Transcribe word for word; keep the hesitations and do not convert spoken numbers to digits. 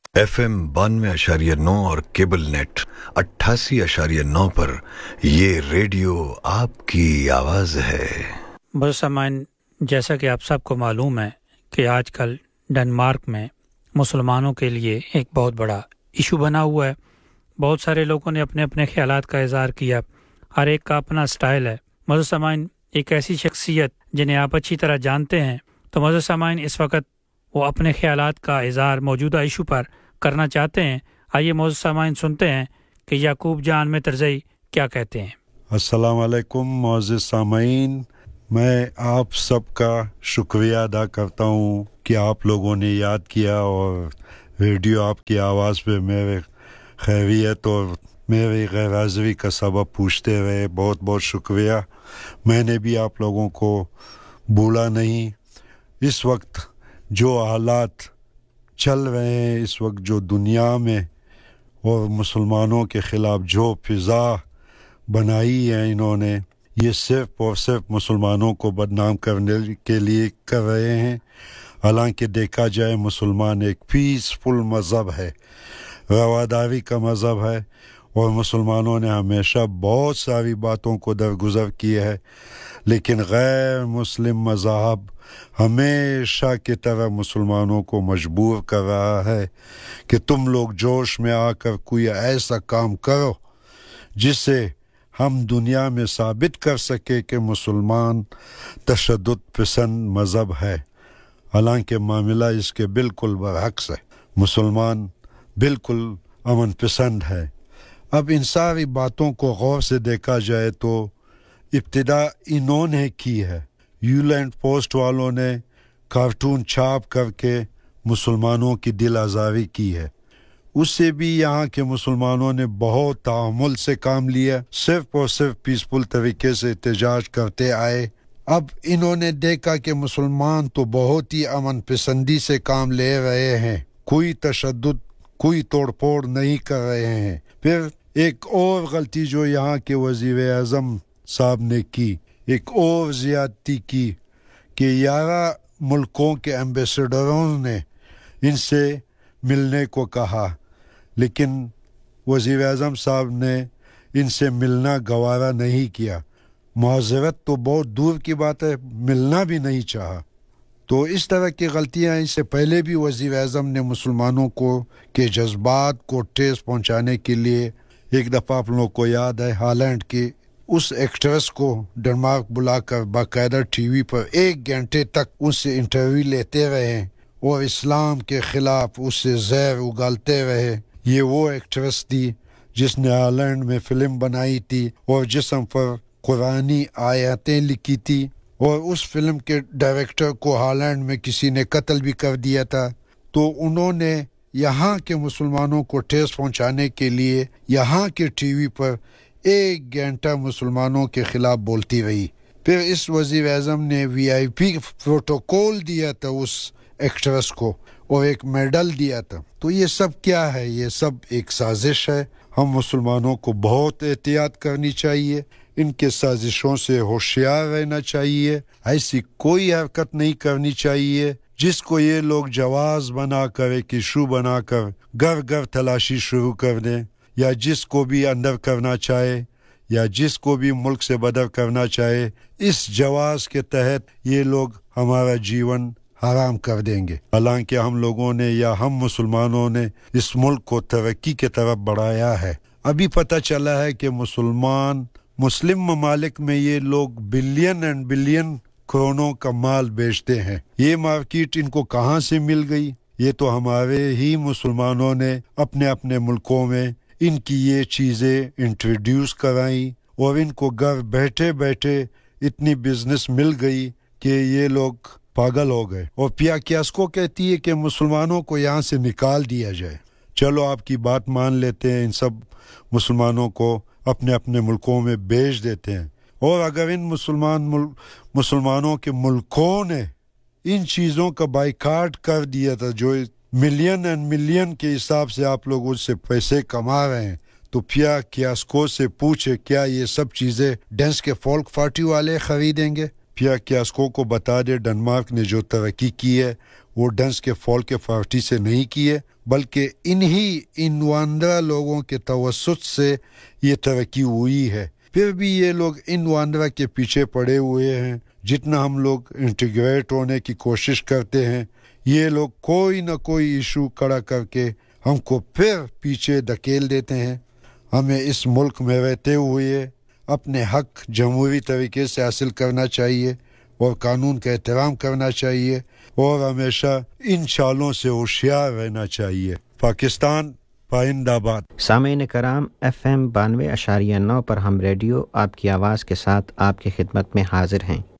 F M بانوے اشاریہ نو اور کیبل نیٹ اٹھاسی اشاریہ نو پر یہ ریڈیو آپ کی آواز ہے۔ بس سامعین، جیسا کہ آپ سب کو معلوم ہے کہ آج کل ڈنمارک میں مسلمانوں کے لیے ایک بہت بڑا ایشو بنا ہوا ہے۔ بہت سارے لوگوں نے اپنے اپنے خیالات کا اظہار کیا، ہر ایک کا اپنا سٹائل ہے۔ مزید سامعین، ایک ایسی شخصیت جنہیں آپ اچھی طرح جانتے ہیں، تو مزید سامعین اس وقت وہ اپنے خیالات کا اظہار موجودہ ایشو پر کرنا چاہتے ہیں۔ آئیے موجود سامعین سنتے ہیں کہ یعقوب جان مترزئی کیا کہتے ہیں۔ السلام علیکم معزز سامعین، میں آپ سب کا شکریہ ادا کرتا ہوں کہ آپ لوگوں نے یاد کیا اور ریڈیو آپ کی آواز پہ میرے خیریت اور میری غیر حاضری کا سبب پوچھتے رہے۔ بہت بہت شکریہ۔ میں نے بھی آپ لوگوں کو بھولا نہیں۔ اس وقت جو حالات چل رہے ہیں، اس وقت جو دنیا میں اور مسلمانوں کے خلاف جو فضا بنائی ہے انہوں نے، یہ صرف اور صرف مسلمانوں کو بدنام کرنے کے لیے کر رہے ہیں۔ حالانکہ دیکھا جائے مسلمان ایک پیسفل مذہب ہے، رواداری کا مذہب ہے، اور مسلمانوں نے ہمیشہ بہت ساری باتوں کو درگزر کیا ہے، لیکن غیر مسلم مذہب ہمیشہ کی طرح مسلمانوں کو مجبور کر رہا ہے کہ تم لوگ جوش میں آ کر کوئی ایسا کام کرو جس سے ہم دنیا میں ثابت کر سکے کہ مسلمان تشدد پسند مذہب ہے، حالانکہ معاملہ اس کے بالکل برعکس ہے۔ مسلمان بالکل امن پسند ہے۔ اب ان ساری باتوں کو غور سے دیکھا جائے تو ابتدا انہوں نے کی ہے۔ یو لینڈ پوسٹ والوں نے کارٹون چھاپ کر کے مسلمانوں کی دل آزاری کی ہے۔ اس سے بھی یہاں کے مسلمانوں نے بہت تحمل سے کام لیا، صرف اور صرف پیسفل طریقے سے احتجاج کرتے آئے۔ اب انہوں نے دیکھا کہ مسلمان تو بہت ہی امن پسندی سے کام لے رہے ہیں، کوئی تشدد، کوئی توڑ پھوڑ نہیں کر رہے ہیں۔ پھر ایک اور غلطی جو یہاں کے وزیر اعظم صاحب نے کی، ایک اور زیادتی کی کہ گیارہ ملکوں کے ایمبیسڈروں نے ان سے ملنے کو کہا، لیکن وزیر اعظم صاحب نے ان سے ملنا گوارا نہیں کیا۔ معذرت تو بہت دور کی بات ہے، ملنا بھی نہیں چاہا۔ تو اس طرح کی غلطیاں اس سے پہلے بھی وزیر اعظم نے مسلمانوں کو کے جذبات کو ٹھیس پہنچانے کے لیے، ایک دفعہ آپ لوگوں کو یاد ہے ہالینڈ کی اس ایکٹریس کو ڈنمارک بلا کر باقاعدہ ٹی وی پر ایک گھنٹے تک ان سے انٹرویو لیتے رہے اور اسلام کے خلاف اس سے زہر اگالتے رہے۔ یہ وہ ایکٹریس تھی جس نے ہالینڈ میں فلم بنائی تھی اور جسم پر قرآنی آیاتیں لکھی تھی، اور اس فلم کے ڈائریکٹر کو ہالینڈ میں کسی نے قتل بھی کر دیا تھا۔ تو انہوں نے یہاں کے مسلمانوں کو ٹھیس پہنچانے کے لیے یہاں کے ٹی وی پر ایک گھنٹہ مسلمانوں کے خلاف بولتی رہی۔ پھر اس وزیر اعظم نے وی آئی پی پروٹوکول دیا تھا اس ایکٹریس کو اور ایک میڈل دیا تھا۔ تو یہ سب کیا ہے؟ یہ سب ایک سازش ہے۔ ہم مسلمانوں کو بہت احتیاط کرنی چاہیے، ان کے سازشوں سے ہوشیار رہنا چاہیے، ایسی کوئی حرکت نہیں کرنی چاہیے جس کو یہ لوگ جواز بنا کر، ایک ایشو بنا کر گھر گھر تلاشی شروع کر دیں، یا جس کو بھی اندر کرنا چاہے یا جس کو بھی ملک سے بدر کرنا چاہے، اس جواز کے تحت یہ لوگ ہمارا جیون حرام کر دیں گے۔ حالانکہ ہم لوگوں نے یا ہم مسلمانوں نے اس ملک کو ترقی کی طرف بڑھایا ہے۔ ابھی پتہ چلا ہے کہ مسلمان مسلم ممالک میں یہ لوگ بلین اینڈ بلین کروڑوں کا مال بیچتے ہیں۔ یہ مارکیٹ ان کو کہاں سے مل گئی؟ یہ تو ہمارے ہی مسلمانوں نے اپنے اپنے ملکوں میں ان کی یہ چیزیں انٹروڈیوس کرائیں، اور ان کو گھر بیٹھے بیٹھے اتنی بزنس مل گئی کہ یہ لوگ پاگل ہو گئے۔ اور پیا کیاسکو کہتی ہے کہ مسلمانوں کو یہاں سے نکال دیا جائے۔ چلو آپ کی بات مان لیتے ہیں، ان سب مسلمانوں کو اپنے اپنے ملکوں میں بیچ دیتے ہیں، اور اگر ان مسلمان مل... مسلمانوں کے ملکوں نے ان چیزوں کا بائیکاٹ کر دیا تھا، جو ملین اینڈ ملین کے حساب سے آپ لوگ اس سے پیسے کما رہے ہیں، تو پیا کیاسکو سے پوچھے کیا یہ سب چیزیں ڈینس کے فولک پارٹی والے خریدیں گے؟ پیا کیاسکو کو بتا دے ڈنمارک نے جو ترقی کی ہے وہ ڈنس کے فال کے پارٹی سے نہیں کیے بلکہ انہی انواندرا لوگوں کے توسط سے یہ ترقی ہوئی ہے پھر بھی یہ لوگ انواندرا کے پیچھے پڑے ہوئے ہیں جتنا ہم لوگ انٹیگریٹ ہونے کی کوشش کرتے ہیں یہ لوگ کوئی نہ کوئی ایشو کھڑا کر کے ہم کو پھر پیچھے دھکیل دیتے ہیں ہمیں اس ملک میں رہتے ہوئے اپنے حق جمہوری طریقے سے حاصل کرنا چاہیے اور قانون کا احترام کرنا چاہیے اور ہمیشہ ان چالوں سے ہوشیار رہنا چاہیے پاکستان پائند آباد سامعین کرام ایف ایم بانوے اشاریہ نو پر ہم ریڈیو آپ کی آواز کے ساتھ آپ کی خدمت میں حاضر ہیں